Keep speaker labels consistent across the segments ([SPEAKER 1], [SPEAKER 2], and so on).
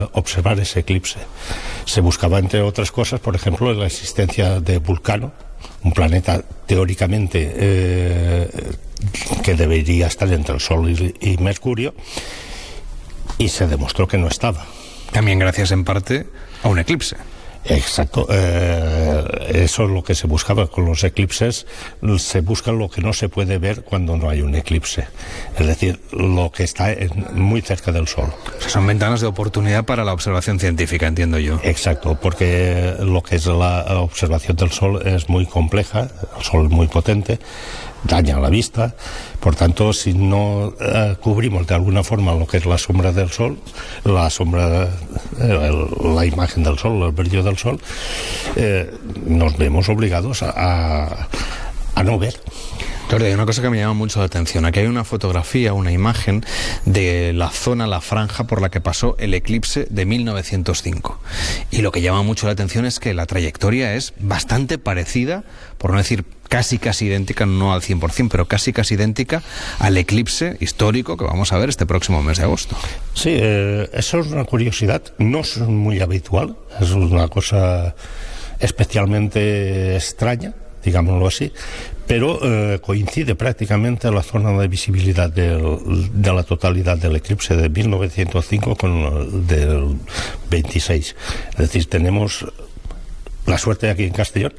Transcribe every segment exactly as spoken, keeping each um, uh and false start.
[SPEAKER 1] observar ese eclipse. Se buscaba, entre otras cosas, por ejemplo, la existencia de Vulcano, un planeta teóricamente eh, que debería estar entre el Sol y, y Mercurio, y se demostró que no estaba.
[SPEAKER 2] También gracias en parte a un eclipse.
[SPEAKER 1] Exacto, eh, eso es lo que se buscaba con los eclipses. Se busca lo que no se puede ver cuando no hay un eclipse, es decir, lo que está en, muy cerca del Sol.
[SPEAKER 2] O sea, son ventanas de oportunidad para la observación científica, entiendo yo.
[SPEAKER 1] Exacto, porque lo que es la observación del Sol es muy compleja, el Sol es muy potente, daña la vista. Por tanto, si no eh, cubrimos de alguna forma lo que es la sombra del Sol, la sombra, eh, la imagen del Sol, el brillo del Sol, eh, nos vemos obligados a, a, a no ver.
[SPEAKER 2] Claro, hay una cosa que me llama mucho la atención. Aquí hay una fotografía, una imagen de la zona, la franja por la que pasó el eclipse de mil novecientos cinco. Y lo que llama mucho la atención es que la trayectoria es bastante parecida, por no decir casi casi idéntica, no al cien por ciento, pero casi casi idéntica al eclipse histórico que vamos a ver este próximo mes de agosto.
[SPEAKER 1] Sí, eh, eso es una curiosidad, no es muy habitual, es una cosa especialmente extraña, digámoslo así, pero eh, coincide prácticamente la zona de visibilidad del, de la totalidad del eclipse de mil novecientos cinco con el del veintiséis. Es decir, tenemos la suerte aquí en Castellón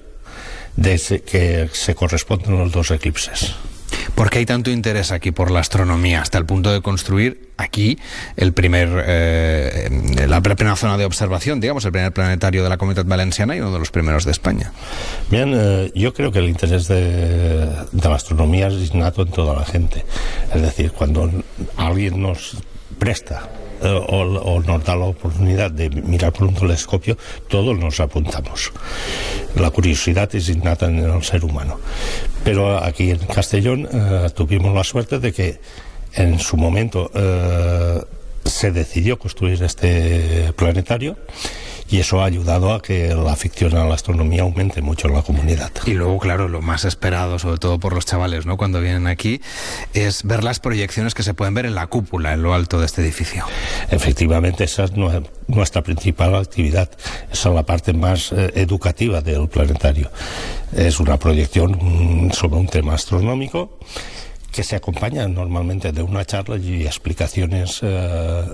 [SPEAKER 1] de que se corresponden los dos eclipses.
[SPEAKER 2] ¿Por qué hay tanto interés aquí por la astronomía hasta el punto de construir aquí el primer, eh, la primera zona de observación, digamos, el primer planetario de la Comunitat Valenciana y uno de los primeros de España?
[SPEAKER 1] Bien, eh, yo creo que el interés de, de la astronomía es innato en toda la gente. Es decir, cuando alguien nos presta eh, o, o nos da la oportunidad de mirar por un telescopio, todos nos apuntamos. La curiosidad es innata en el ser humano. Pero aquí en Castellón eh, tuvimos la suerte de que en su momento eh, se decidió construir este planetario, y eso ha ayudado a que la afición a la astronomía aumente mucho en la comunidad.
[SPEAKER 2] Y luego, claro, lo más esperado, sobre todo por los chavales, ¿no?, cuando vienen aquí, es ver las proyecciones que se pueden ver en la cúpula, en lo alto de este edificio.
[SPEAKER 1] Efectivamente, esa es nuestra principal actividad. Esa es la parte más eh, educativa del planetario. Es una proyección sobre un tema astronómico que se acompaña normalmente de una charla y explicaciones eh,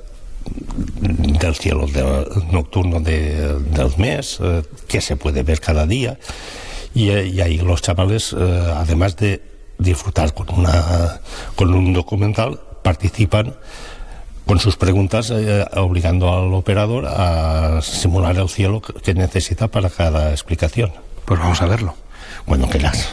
[SPEAKER 1] del cielo de, nocturno de, del mes, eh, que se puede ver cada día, y, y ahí los chavales, eh, además de disfrutar con, una, con un documental, participan con sus preguntas, eh, obligando al operador a simular el cielo que necesita para cada explicación.
[SPEAKER 2] Pues vamos a verlo.
[SPEAKER 1] Cuando quieras.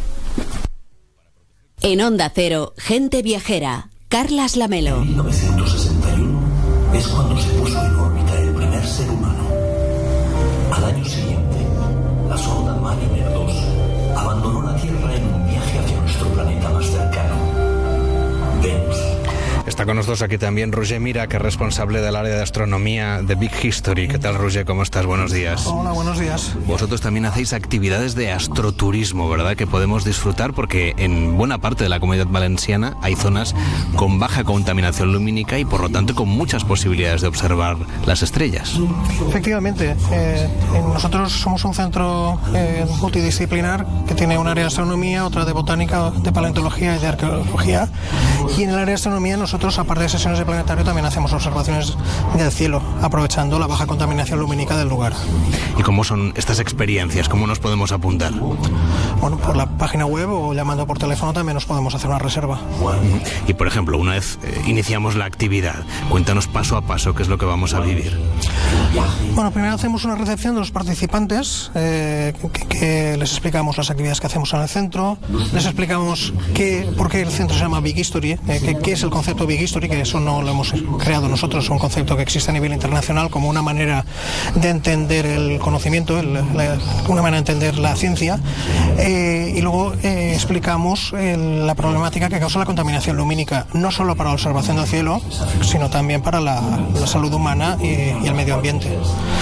[SPEAKER 3] En Onda Cero, Gente Viajera, Carlas Lamelo.
[SPEAKER 4] En mil novecientos sesenta y uno es cuando se puso en órbita el primer ser humano. Al año siguiente, la sonda Mariner dos abandonó la Tierra en un viaje hacia nuestro planeta más cercano, Venus.
[SPEAKER 2] Está con nosotros aquí también Roger Mira, que es responsable del área de astronomía de Big History. ¿Qué tal, Roger? ¿Cómo estás? Buenos días.
[SPEAKER 5] Hola, buenos días.
[SPEAKER 2] Vosotros también hacéis actividades de astroturismo, ¿verdad?, que podemos disfrutar, porque en buena parte de la Comunidad Valenciana hay zonas con baja contaminación lumínica y, por lo tanto, con muchas posibilidades de observar las estrellas.
[SPEAKER 5] Efectivamente, eh, nosotros somos un centro eh, multidisciplinar que tiene un área de astronomía, otra de botánica, de paleontología y de arqueología. Y en el área de astronomía nosotros, aparte de sesiones de planetario, también hacemos observaciones del cielo, aprovechando la baja contaminación lumínica del lugar.
[SPEAKER 2] ¿Y cómo son estas experiencias? ¿Cómo nos podemos apuntar?
[SPEAKER 5] Bueno, por la página web o llamando por teléfono también nos podemos hacer una reserva.
[SPEAKER 2] Y, por ejemplo, una vez eh, iniciamos la actividad, cuéntanos paso a paso qué es lo que vamos a vivir.
[SPEAKER 5] Bueno, primero hacemos una recepción de los participantes, eh, que, que les explicamos las actividades que hacemos en el centro, les explicamos qué, por qué el centro se llama Big History, eh, qué, qué es el concepto Big History, que eso no lo hemos creado nosotros, es un concepto que existe a nivel internacional como una manera de entender el conocimiento, el, la, una manera de entender la ciencia, eh, Eh, y luego eh, explicamos eh, la problemática que causa la contaminación lumínica, no solo para la observación del cielo, sino también para la, la salud humana y, y el medio ambiente.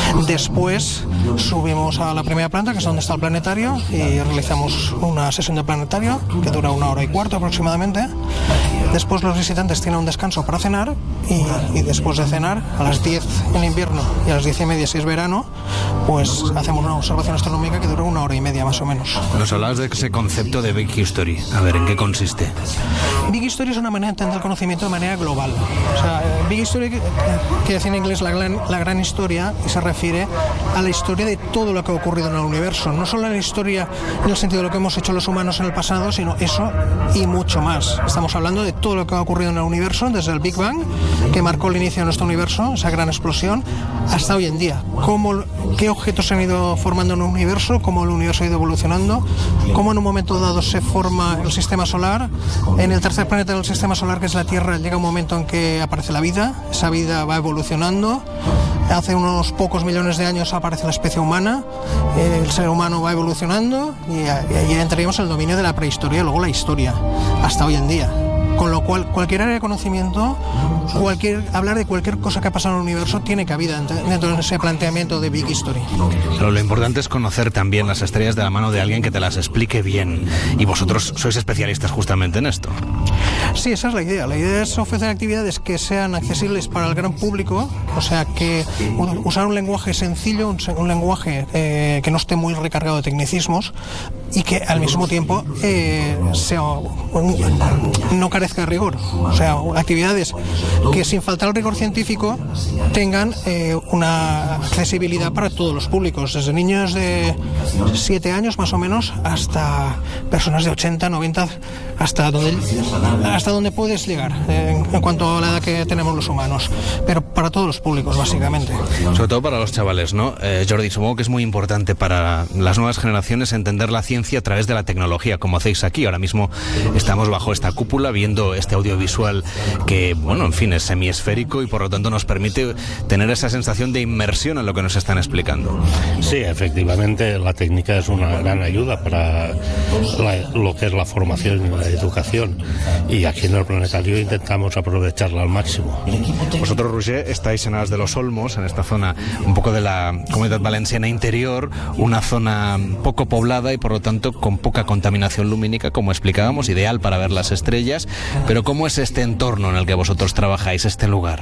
[SPEAKER 5] Después subimos a la primera planta, que es donde está el planetario, y realizamos una sesión de planetario que dura una hora y cuarto aproximadamente. Después los visitantes tienen un descanso para cenar y, y después de cenar, a las diez en invierno y a las diez y media si es verano, pues hacemos una observación astronómica que dura una hora y media más o menos.
[SPEAKER 2] Nos hablabas de ese concepto de Big History. A ver, ¿en qué consiste?
[SPEAKER 5] Big History es una manera de entender el conocimiento de manera global. O sea, Big History quiere decir en inglés la gran, la gran historia, y se refiere a la historia de todo lo que ha ocurrido en el universo. No solo la historia en el sentido de lo que hemos hecho los humanos en el pasado, sino eso y mucho más. Estamos hablando de todo lo que ha ocurrido en el universo, desde el Big Bang, que marcó el inicio de nuestro universo, esa gran explosión, hasta hoy en día. Cómo, qué objetos se han ido formando en el universo, cómo el universo ha ido evolucionando, cómo en un momento dado se forma el sistema solar. En el tercer planeta del sistema solar, que es la Tierra, llega un momento en que aparece la vida, esa vida va evolucionando. Hace unos pocos millones de años aparece la especie humana, el ser humano va evolucionando y ahí entraríamos en el dominio de la prehistoria, luego la historia, hasta hoy en día. Con lo cual, cualquier área de conocimiento, cualquier, hablar de cualquier cosa que ha pasado en el universo tiene cabida dentro de ese planteamiento de Big History.
[SPEAKER 2] Pero lo importante es conocer también las estrellas de la mano de alguien que te las explique bien. Y vosotros sois especialistas justamente en esto.
[SPEAKER 5] Sí, esa es la idea. La idea es ofrecer actividades que sean accesibles para el gran público, o sea, que usar un lenguaje sencillo, un, un lenguaje eh, que no esté muy recargado de tecnicismos y que al mismo tiempo eh, sea, un, no carezca de rigor. O sea, actividades que sin faltar el rigor científico tengan eh, una accesibilidad para todos los públicos, desde niños de siete años más o menos hasta personas de ochenta, noventa, hasta donde, hasta donde puedes llegar eh, en cuanto a la edad que tenemos los humanos, pero para todos los públicos básicamente.
[SPEAKER 2] Sobre todo para los chavales, ¿no? Eh, Jordi, supongo que es muy importante para las nuevas generaciones entender la ciencia a través de la tecnología, como hacéis aquí. Ahora mismo estamos bajo esta cúpula viendo este audiovisual que, bueno, en fin, es semiesférico y por lo tanto nos permite tener esa sensación de inmersión en lo que nos están explicando.
[SPEAKER 1] Sí, efectivamente, la técnica es una gran ayuda para la, lo que es la formación y la educación, y aquí en el planetario intentamos aprovecharla al máximo.
[SPEAKER 2] Vosotros, Roger, estáis en Aras de los Olmos, en esta zona un poco de la Comunidad Valenciana interior, una zona poco poblada y por lo tanto con poca contaminación lumínica, como explicábamos, ideal para ver las estrellas. Pero ¿cómo es este entorno en el que vosotros trabajáis, este lugar?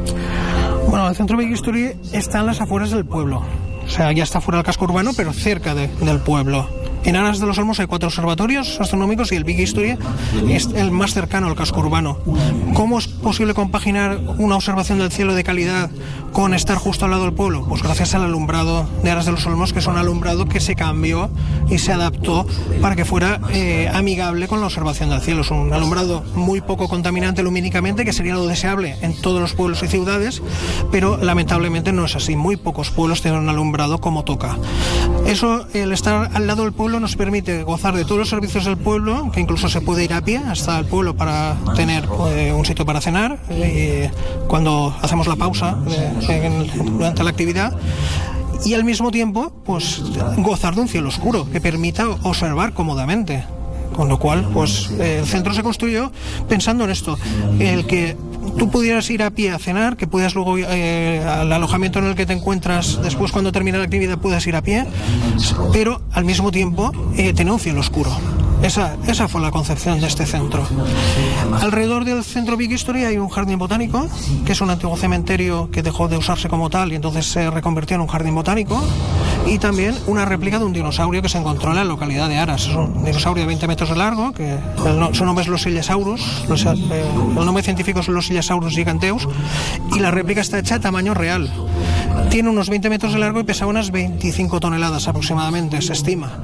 [SPEAKER 5] Bueno, el Centro Big History está en las afueras del pueblo. O sea, ya está fuera del casco urbano, pero cerca de, del pueblo. En Aras de los Olmos hay cuatro observatorios astronómicos y el Big History es el más cercano al casco urbano. ¿Cómo es posible compaginar una observación del cielo de calidad con estar justo al lado del pueblo? Pues gracias al alumbrado de Aras de los Olmos, que es un alumbrado que se cambió y se adaptó para que fuera eh, amigable con la observación del cielo. Es un alumbrado muy poco contaminante lumínicamente, que sería lo deseable en todos los pueblos y ciudades, pero lamentablemente no es así. Muy pocos pueblos tienen un alumbrado como toca. Eso, el estar al lado del pueblo, nos permite gozar de todos los servicios del pueblo, que incluso se puede ir a pie hasta el pueblo para tener eh, un sitio para cenar eh, cuando hacemos la pausa eh, en, durante la actividad, y al mismo tiempo pues gozar de un cielo oscuro que permita observar cómodamente. Con lo cual, pues eh, el centro se construyó pensando en esto, el que tú pudieras ir a pie a cenar, que puedas luego eh, al alojamiento en el que te encuentras después cuando termine la actividad puedas ir a pie, pero al mismo tiempo eh, tener un cielo oscuro. Esa, esa fue la concepción de este centro. Alrededor del centro Big History hay un jardín botánico, que es un antiguo cementerio que dejó de usarse como tal y entonces se reconvirtió en un jardín botánico, y también una réplica de un dinosaurio que se encontró en la localidad de Aras. Es un dinosaurio de veinte metros de largo, que el, su nombre es Loscillosaurus, los, eh, el nombre científico es Loscillosaurus giganteus, y la réplica está hecha a tamaño real. Tiene unos veinte metros de largo y pesa unas veinticinco toneladas aproximadamente, se estima.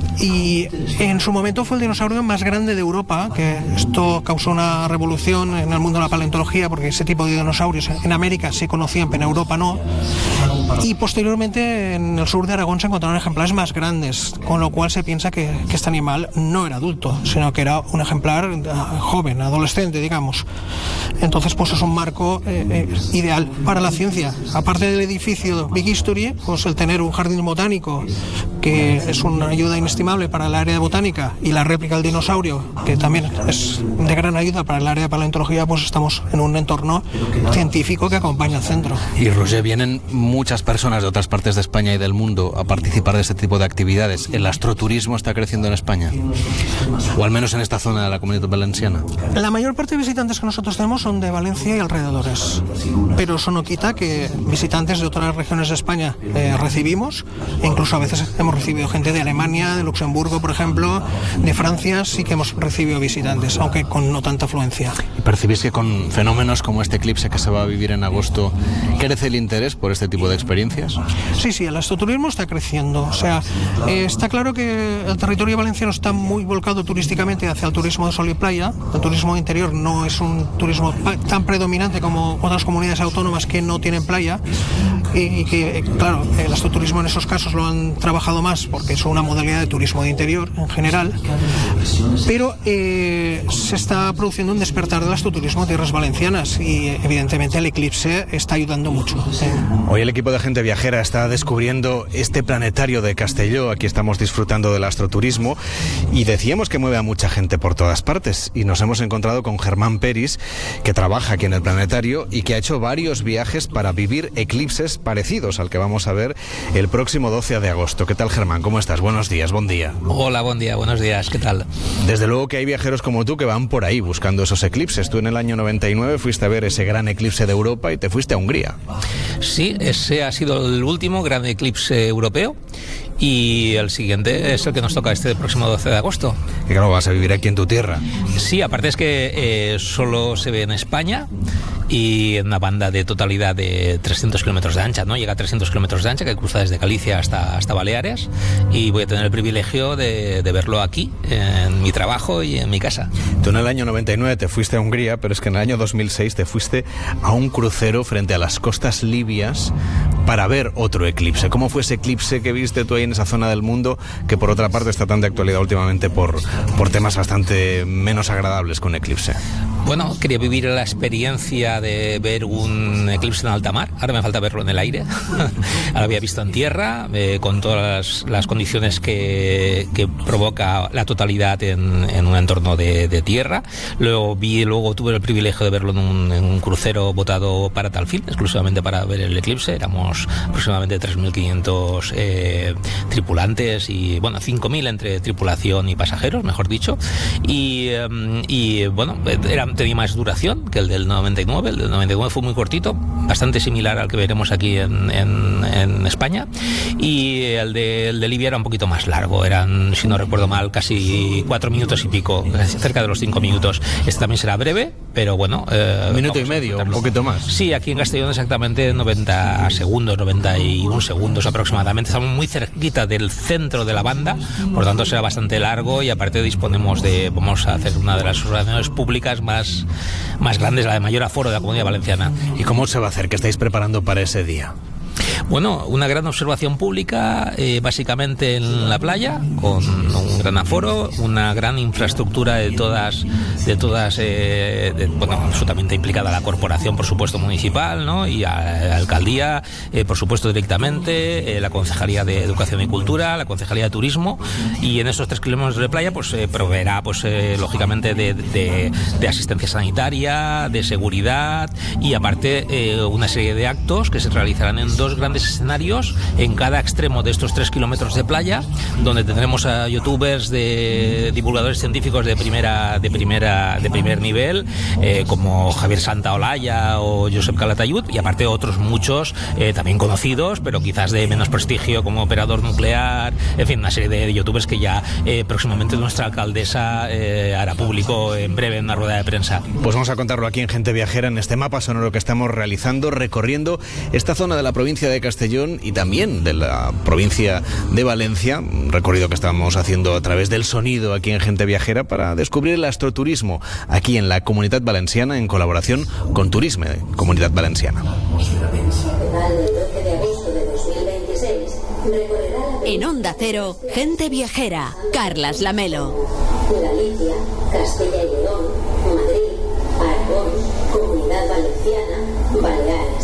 [SPEAKER 5] Y en su momento fue el dinosaurio más grande de Europa, que esto causó una revolución en el mundo de la paleontología, porque ese tipo de dinosaurios en América se conocían, pero en Europa no. Y posteriormente en el sur de Aragón se encontraron ejemplares más grandes, con lo cual se piensa que, que este animal no era adulto, sino que era un ejemplar joven, adolescente, digamos. Entonces, pues es un marco eh, eh, ideal para la ciencia. Aparte del edificio edificio Big History, pues el tener un jardín botánico que es una ayuda inestimable para el área de botánica, y la réplica del dinosaurio, que también es de gran ayuda para el área de paleontología, pues estamos en un entorno científico que acompaña al centro.
[SPEAKER 2] Y Roger, vienen muchas personas de otras partes de España y del mundo a participar de este tipo de actividades. ¿El astroturismo está creciendo en España? O al menos en esta zona de la Comunidad Valenciana.
[SPEAKER 5] La mayor parte de visitantes que nosotros tenemos son de Valencia y alrededores, pero eso no quita que visitantes de otras regiones de España eh, recibimos, e incluso a veces hemos recibido gente de Alemania, de Luxemburgo, por ejemplo, de Francia, sí que hemos recibido visitantes, aunque con no tanta afluencia.
[SPEAKER 2] ¿Y percibís que con fenómenos como este eclipse que se va a vivir en agosto crece el interés por este tipo de experiencias?
[SPEAKER 5] Sí, sí, el astroturismo está creciendo. O sea, eh, está claro que el territorio valenciano está muy volcado turísticamente hacia el turismo de sol y playa. El turismo interior no es un turismo tan predominante como otras comunidades autónomas que no tienen playa, y, y que, claro, el astroturismo en esos casos lo han trabajado más porque es una modalidad de turismo de interior en general, pero eh, se está produciendo un despertar del astroturismo en tierras valencianas, y evidentemente el eclipse está ayudando mucho. ¿eh?
[SPEAKER 2] Hoy el equipo de Gente Viajera está descubriendo este planetario de Castelló. Aquí estamos disfrutando del astroturismo y decíamos que mueve a mucha gente por todas partes, y nos hemos encontrado con Germán Peris, que trabaja aquí en el planetario y que ha hecho varios viajes para vivir eclipses parecidos al que vamos a ver el próximo doce de agosto. ¿Qué tal, Germán? ¿Cómo estás? Buenos días, buen día.
[SPEAKER 6] Hola, buen día, buenos días, ¿qué tal?
[SPEAKER 2] Desde luego que hay viajeros como tú que van por ahí buscando esos eclipses. Tú en el año noventa y nueve fuiste a ver ese gran eclipse de Europa y te fuiste a Hungría.
[SPEAKER 6] Sí, ese ha sido el último gran eclipse europeo, y el siguiente es el que nos toca este próximo doce de agosto.
[SPEAKER 2] Y claro, vas a vivir aquí en tu tierra.
[SPEAKER 6] Sí, aparte es que eh, solo se ve en España y en una banda de totalidad de trescientos kilómetros de ancha, ¿no? Llega a trescientos kilómetros de ancha, que cruza desde Galicia hasta, hasta Baleares, y voy a tener el privilegio de, de verlo aquí, en mi trabajo y en mi casa.
[SPEAKER 2] Tú en el año noventa y nueve te fuiste a Hungría, pero es que en el año dos mil seis te fuiste a un crucero frente a las costas libias para ver otro eclipse. ¿Cómo fue ese eclipse que viste tú ahí en esa zona del mundo, que por otra parte está tan de actualidad últimamente por, por temas bastante menos agradables que un eclipse?
[SPEAKER 6] Bueno, quería vivir la experiencia de ver un eclipse en alta mar. Ahora me falta verlo en el aire. Ahora había visto en tierra, eh, con todas las, las condiciones que, que provoca la totalidad en, en un entorno de, de tierra. Luego vi, luego tuve el privilegio de verlo en un, en un crucero botado para tal fin, exclusivamente para ver el eclipse. Éramos aproximadamente tres mil quinientos eh, tripulantes y, bueno, cinco mil entre tripulación y pasajeros, mejor dicho. Y, eh, y bueno, era tenía más duración que el del noventa y nueve. El del noventa y nueve fue muy cortito, bastante similar al que veremos aquí en, en, en España, y el de, el de Libia era un poquito más largo, eran, si no recuerdo mal, casi cuatro minutos y pico, cerca de los cinco minutos. Este también será breve, pero bueno, eh,
[SPEAKER 2] un minuto y medio, un poquito más.
[SPEAKER 6] Sí, aquí en Castellón exactamente noventa segundos, noventa y uno segundos aproximadamente. Estamos muy cerquita del centro de la banda, por tanto será bastante largo, y aparte disponemos de, vamos a hacer una de las observaciones públicas más más grandes, la de mayor aforo de la Comunidad Valenciana.
[SPEAKER 2] ¿Y cómo se va a hacer? ¿Qué estáis preparando para ese día?
[SPEAKER 6] Bueno, una gran observación pública, eh, básicamente en la playa, con un gran aforo, una gran infraestructura de todas, de todas, eh, de, bueno, absolutamente implicada la corporación, por supuesto, municipal, ¿no? Y a la alcaldía, eh, por supuesto, directamente, eh, la Concejalía de Educación y Cultura, la Concejalía de Turismo, y en esos tres kilómetros de playa, pues eh, proveerá, pues eh, lógicamente, de, de, de asistencia sanitaria, de seguridad, y aparte eh, una serie de actos que se realizarán en dos grandes escenarios en cada extremo de estos tres kilómetros de playa, donde tendremos a youtubers, de divulgadores científicos de primera de primera de primer nivel, eh, como Javier Santaolalla o Josep Calatayud, y aparte otros muchos eh, también conocidos, pero quizás de menos prestigio, como Operador Nuclear, en fin, una serie de youtubers que ya eh, próximamente nuestra alcaldesa eh, hará público en breve en una rueda de prensa.
[SPEAKER 2] Pues vamos a contarlo aquí en Gente Viajera, en este mapa sonoro que estamos realizando, recorriendo esta zona de la provincia de Castellón y también de la provincia de Valencia, un recorrido que estamos haciendo a través del sonido aquí en Gente Viajera para descubrir el astroturismo aquí en la Comunidad Valenciana, en colaboración con Turisme Comunidad Valenciana.
[SPEAKER 3] En Onda Cero, Gente Viajera, Carlas Lamelo.
[SPEAKER 7] Galicia, Castilla y León, Madrid, Aragón, Comunidad Valenciana, Baleares.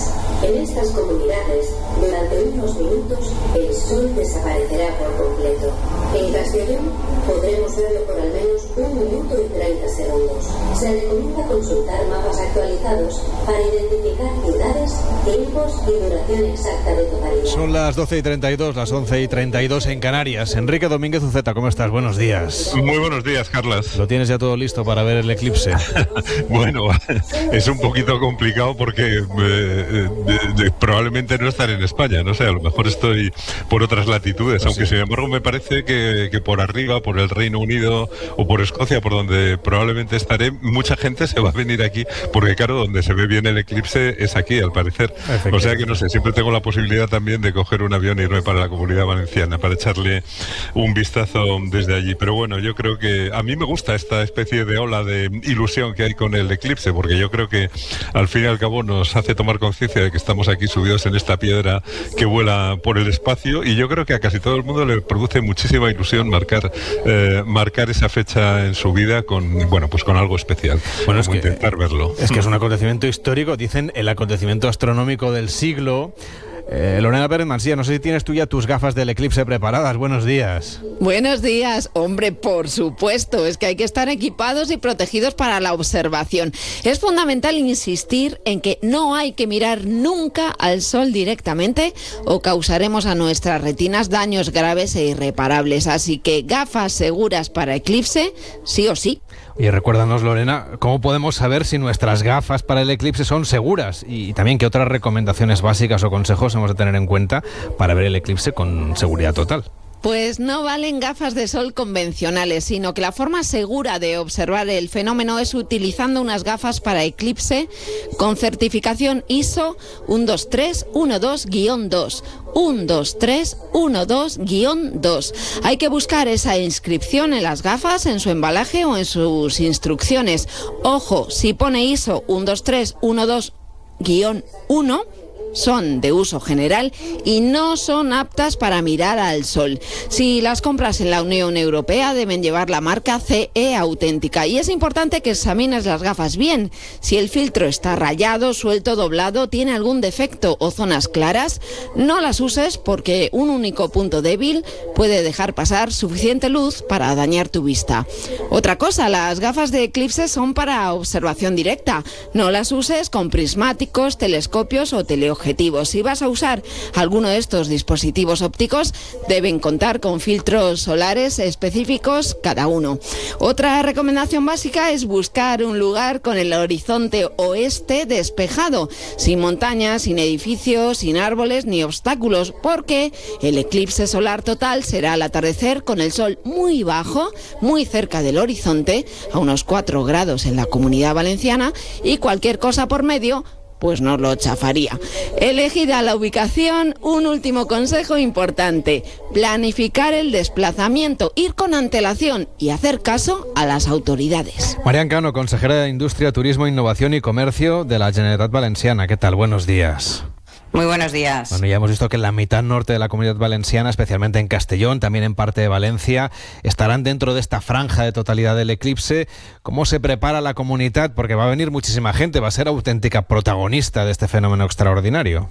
[SPEAKER 7] En estas comunidades, durante unos minutos, el sol desaparecerá por completo. En Castellón podremos verlo por al menos un minuto y treinta segundos. Se recomienda consultar mapas actualizados para identificar ciudades, tiempos y duración exacta de totalidad.
[SPEAKER 2] Son las doce y treinta y dos, las once y treinta y dos en Canarias. Enrique Domínguez Uceta, ¿cómo estás? Buenos días.
[SPEAKER 8] Muy buenos días, Carlas.
[SPEAKER 2] ¿Lo tienes ya todo listo para ver el eclipse?
[SPEAKER 8] Bueno, es un poquito complicado porque eh, de, de, probablemente no estaré en España, no sé, a lo mejor estoy por otras latitudes, pues aunque sí. Sin embargo me parece que, que por arriba, por el Reino Unido o por Escocia, por donde probablemente estaré, mucha gente se va a venir aquí, porque claro, donde se ve bien el eclipse es aquí, al parecer. O sea que no sé, siempre tengo la posibilidad también de coger un avión e irme para la Comunidad Valenciana para echarle un vistazo desde allí. Pero bueno, yo creo que a mí me gusta esta especie de ola de ilusión que hay con el eclipse, porque yo creo que al fin y al cabo nos hace tomar conciencia de que estamos aquí subidos en esta piedra que vuela por el espacio, y yo creo que a casi todo el mundo le produce muchísima ilusión marcar eh, marcar esa fecha en su vida con, bueno, pues con algo especial.
[SPEAKER 2] Bueno, es que,
[SPEAKER 8] intentar verlo.
[SPEAKER 2] Es que es un acontecimiento histórico, dicen el acontecimiento astronómico del siglo. Eh, Lorena Pérez Mansilla, no sé si tienes tú ya tus gafas del eclipse preparadas. Buenos días.
[SPEAKER 9] Buenos días. Hombre, por supuesto, es que hay que estar equipados y protegidos para la observación. Es fundamental insistir en que no hay que mirar nunca al sol directamente o causaremos a nuestras retinas daños graves e irreparables. Así que gafas seguras para eclipse, sí o sí.
[SPEAKER 2] Y recuérdanos, Lorena, ¿cómo podemos saber si nuestras gafas para el eclipse son seguras? Y también qué otras recomendaciones básicas o consejos hemos de tener en cuenta para ver el eclipse con seguridad total.
[SPEAKER 9] Pues no valen gafas de sol convencionales, sino que la forma segura de observar el fenómeno es utilizando unas gafas para eclipse con certificación I S O uno dos tres uno dos guión dos. uno dos tres uno dos guión dos. Hay que buscar esa inscripción en las gafas, en su embalaje o en sus instrucciones. Ojo, si pone I S O uno dos tres uno dos guión uno, son de uso general y no son aptas para mirar al sol. Si las compras en la Unión Europea deben llevar la marca C E auténtica, y es importante que examines las gafas bien. Si el filtro está rayado, suelto, doblado, tiene algún defecto o zonas claras, no las uses porque un único punto débil puede dejar pasar suficiente luz para dañar tu vista. Otra cosa, las gafas de eclipse son para observación directa. No las uses con prismáticos, telescopios o teleobjetivos. Si vas a usar alguno de estos dispositivos ópticos, deben contar con filtros solares específicos cada uno. Otra recomendación básica es buscar un lugar con el horizonte oeste despejado, sin montañas, sin edificios, sin árboles ni obstáculos, porque el eclipse solar total será al atardecer con el sol muy bajo, muy cerca del horizonte, a unos cuatro grados en la Comunidad Valenciana, y cualquier cosa por medio pues nos lo chafaría. Elegida la ubicación, un último consejo importante: planificar el desplazamiento, ir con antelación y hacer caso a las autoridades.
[SPEAKER 2] Marian Cano, consejera de Industria, Turismo, Innovación y Comercio de la Generalitat Valenciana. ¿Qué tal? Buenos días.
[SPEAKER 10] Muy buenos días.
[SPEAKER 2] Bueno, ya hemos visto que en la mitad norte de la Comunidad Valenciana, especialmente en Castellón, también en parte de Valencia, estarán dentro de esta franja de totalidad del eclipse. ¿Cómo se prepara la comunidad? Porque va a venir muchísima gente, va a ser auténtica protagonista de este fenómeno extraordinario.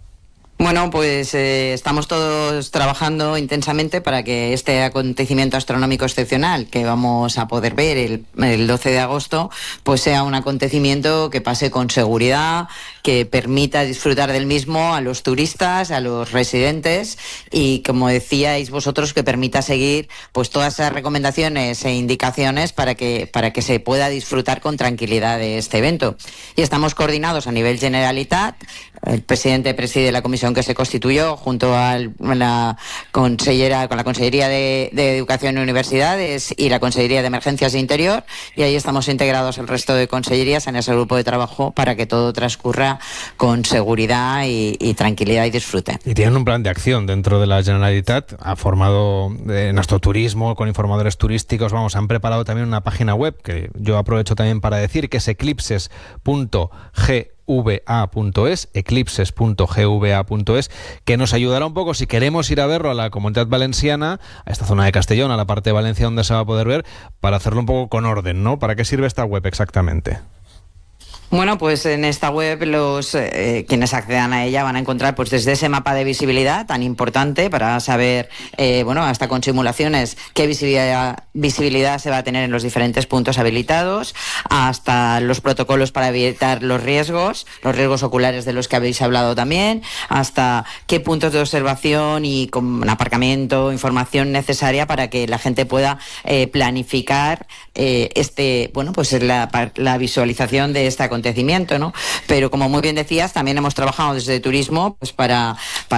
[SPEAKER 10] Bueno, pues eh, estamos todos trabajando intensamente para que este acontecimiento astronómico excepcional que vamos a poder ver el, el doce de agosto, pues sea un acontecimiento que pase con seguridad, que permita disfrutar del mismo a los turistas, a los residentes, y, como decíais vosotros, que permita seguir pues todas esas recomendaciones e indicaciones para que, para que se pueda disfrutar con tranquilidad de este evento. Y estamos coordinados a nivel Generalitat. El presidente preside la comisión que se constituyó junto a la consellera, con la Consellería de, de Educación y Universidades y la Consellería de Emergencias e Interior, y ahí estamos integrados el resto de consellerías en ese grupo de trabajo para que todo transcurra con seguridad y, y tranquilidad y disfrute.
[SPEAKER 2] Y tienen un plan de acción dentro de la Generalitat, ha formado en astroturismo con informadores turísticos, vamos, han preparado también una página web que yo aprovecho también para decir, que es eclipses punto g v a punto es, eclipses punto g v a punto es, que nos ayudará un poco si queremos ir a verlo a la Comunidad Valenciana, a esta zona de Castellón, a la parte de Valencia donde se va a poder ver, para hacerlo un poco con orden, ¿no? ¿Para qué sirve esta web exactamente?
[SPEAKER 10] Bueno, pues en esta web los eh, quienes accedan a ella van a encontrar pues desde ese mapa de visibilidad tan importante para saber, eh, bueno, hasta con simulaciones qué visibilidad, visibilidad se va a tener en los diferentes puntos habilitados, hasta los protocolos para evitar los riesgos, los riesgos oculares de los que habéis hablado también, hasta qué puntos de observación y con aparcamiento, información necesaria para que la gente pueda eh, planificar eh, este, bueno, pues la, la visualización de esta acontecimiento, ¿no? Pero como muy bien decías, también hemos trabajado desde turismo pues para, para